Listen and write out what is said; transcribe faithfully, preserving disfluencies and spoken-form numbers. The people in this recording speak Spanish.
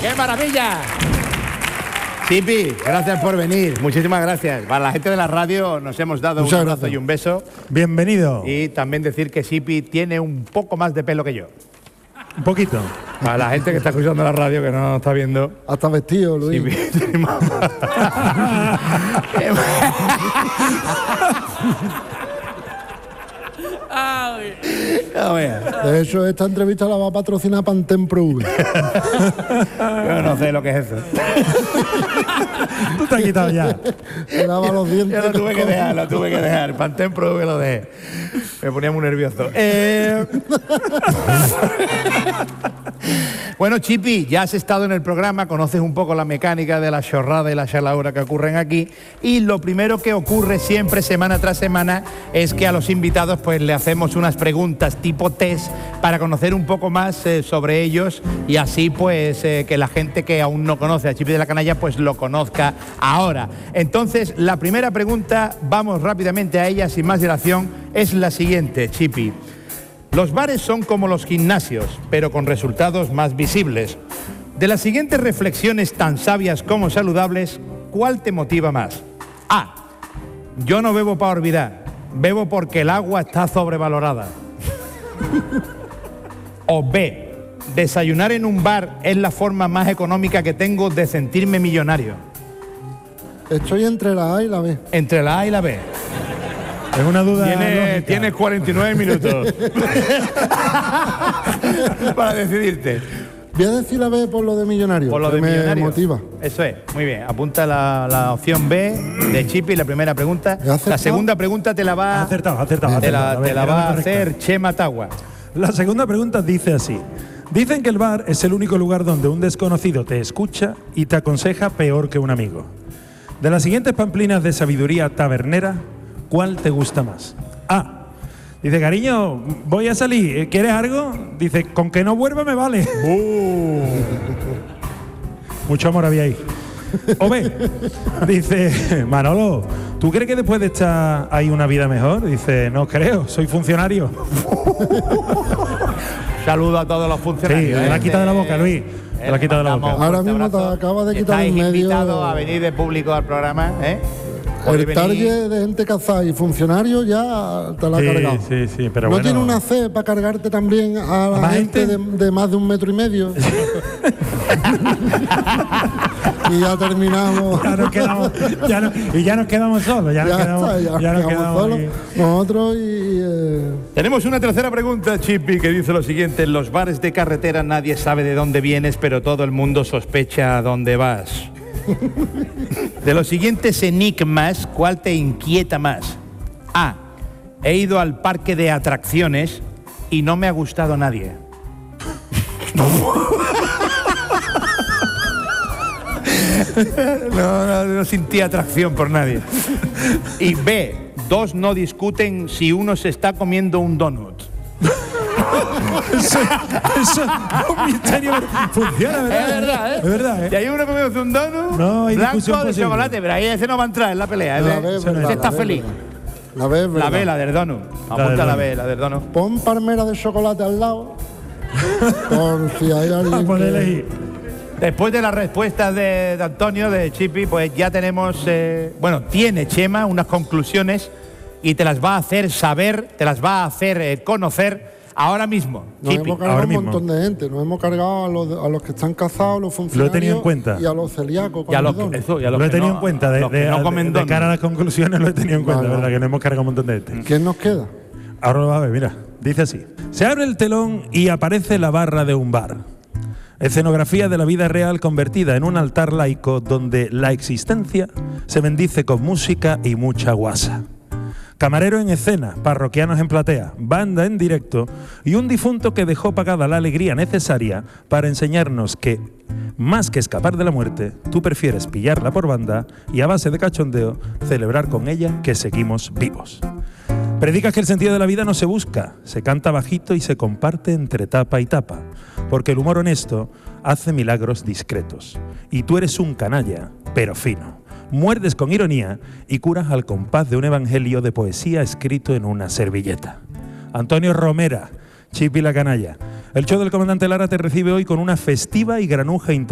¡Qué maravilla! Chipi, gracias por venir. Muchísimas gracias. Para la gente de la radio nos hemos dado Muchas un abrazo gracias. y un beso. Bienvenido. Y también decir que Chipi tiene un poco más de pelo que yo. Un poquito. Para la gente que está escuchando la radio, que no está viendo. Hasta vestido, Luis. Chipi, no, de hecho, esta entrevista la va a patrocinar Pantene Pro V. Yo no sé lo que es eso. Tú te has quitado ya. Te lava los dientes. Yo lo tuve que dejar, lo tuve que dejar. Pantene Pro V lo dejé. Me ponía muy nervioso. Eh... Bueno, Chipi, ya has estado en el programa, conoces un poco la mecánica de la chorrada y la chalaura que ocurren aquí, y lo primero que ocurre siempre, semana tras semana, es que a los invitados pues le hacemos unas preguntas tipo test para conocer un poco más eh, sobre ellos, y así pues eh, que la gente que aún no conoce a Chipi de la Canalla pues lo conozca ahora. Entonces, la primera pregunta, vamos rápidamente a ella sin más dilación, es la siguiente, Chipi. Los bares son como los gimnasios, pero con resultados más visibles. De las siguientes reflexiones tan sabias como saludables, ¿cuál te motiva más? A. Yo no bebo para olvidar, bebo porque el agua está sobrevalorada. O B. Desayunar en un bar es la forma más económica que tengo de sentirme millonario. Estoy entre la A y la B. Entre la A y la B. Es una duda. Tiene, tienes cuarenta y nueve minutos para decidirte. Voy a decir la B por lo de millonario. Por lo de me millonario. motiva. Eso es, muy bien. Apunta la, la opción B de Chipi, la primera pregunta. La segunda pregunta te la va, acertado, acertado, te la, acertado. Ver, te la va a hacer Chema Tagua. La segunda pregunta dice así. Dicen que el bar es el único lugar donde un desconocido te escucha y te aconseja peor que un amigo. De las siguientes pamplinas de sabiduría tabernera, ¿cuál te gusta más? A. Dice, cariño, voy a salir, ¿quieres algo? Dice, con que no vuelva me vale. Uh. Mucho amor había ahí. O B. Dice, Manolo, ¿tú crees que después de estar ahí una vida mejor? Dice, no creo, soy funcionario. Saludo a todos los funcionarios. Sí, me la ha quitado de la boca, Luis. Me la ha quitado de la boca. Ahora mismo te acaba de quitar un medio. Estáis invitados a venir de público al programa, ¿eh? El target de gente casada y funcionarios ya te la ha sí, cargado. Sí, sí, pero ¿No bueno. tiene una C para cargarte también a la gente, gente? De, de más de un metro y medio? Y ya terminamos. Ya nos quedamos, ya no, y ya nos quedamos solos. Ya, ya nos quedamos, está, ya ya nos quedamos solos. Nosotros y... Eh... Tenemos una tercera pregunta, Chipi, que dice lo siguiente. En los bares de carretera nadie sabe de dónde vienes, pero todo el mundo sospecha a dónde vas. De los siguientes enigmas, ¿cuál te inquieta más? A. He ido al parque de atracciones y no me ha gustado nadie. No, no, no sentí atracción por nadie. Y B. Dos no discuten si uno se está comiendo un donut. Eso, eso es un misterio. Funciona, ¿verdad? Es verdad, ¿eh? Es verdad, ¿eh? Y hay uno comiendo un donut no, hay blanco de posible. chocolate, pero ahí ese no va a entrar en la pelea. La B, ese verdad, está la feliz. La B, la B, la del donut. Apunta la B, la del donut. Pon palmera de chocolate al lado. Por si hay alguien que... Después de las respuestas de, de Antonio, de Chipi, pues ya tenemos, eh, bueno, tiene Chema unas conclusiones y te las va a hacer saber, te las va a hacer eh, conocer ahora mismo. Nos Chipi. hemos cargado a un montón de gente, nos hemos cargado a los, a los que están casados, los funcionarios. Lo he tenido en cuenta. Y a los celíacos. Y a los que, eso, y a los lo he que tenido no, en cuenta, de, los que de, no de, comen de cara a las conclusiones lo he tenido en cuenta, vale, verdad, que nos hemos cargado un montón de gente. ¿Quién nos queda? Ahora lo va a ver, mira, dice así. Se abre el telón y aparece la barra de un bar. Escenografía de la vida real convertida en un altar laico donde la existencia se bendice con música y mucha guasa. Camarero en escena, parroquianos en platea, banda en directo y un difunto que dejó pagada la alegría necesaria para enseñarnos que, más que escapar de la muerte, tú prefieres pillarla por banda y a base de cachondeo celebrar con ella que seguimos vivos. Predicas que el sentido de la vida no se busca, se canta bajito y se comparte entre tapa y tapa, porque el humor honesto hace milagros discretos. Y tú eres un canalla, pero fino. Muerdes con ironía y curas al compás de un evangelio de poesía escrito en una servilleta. Antonio Romera, Chipi la Canalla. El show del comandante Lara te recibe hoy con una festiva y granuja intención.